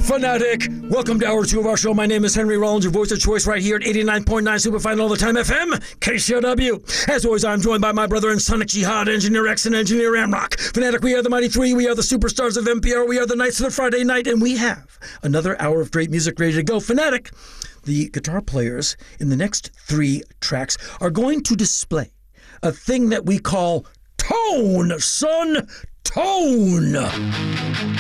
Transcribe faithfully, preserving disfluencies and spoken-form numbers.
Fanatic, welcome to hour two of our show. My name is Henry Rollins, your voice of choice right here at eighty-nine point nine Superfine All the Time F M, K C O W. As always, I'm joined by my brother in Sonic Jihad, Engineer X and Engineer Amrock. Fanatic, we are the Mighty Three, we are the superstars of N P R, we are the Knights of the Friday Night, and we have another hour of great music ready to go. Fanatic, the guitar players in the next three tracks are going to display a thing that we call tone, son, tone.